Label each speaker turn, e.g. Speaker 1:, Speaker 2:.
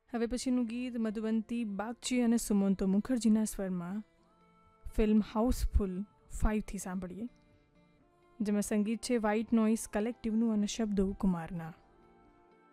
Speaker 1: હવે પછીનું ગીત મધુવંતી બાગચી અને સુમંતો મુખર્જીના સ્વરમાં ફિલ્મ હાઉસફુલ 5થી સાંભળીએ, જેમાં સંગીત છે વ્હાઇટ નોઇઝ કલેક્ટિવનું અને શબ્દો કુમારના.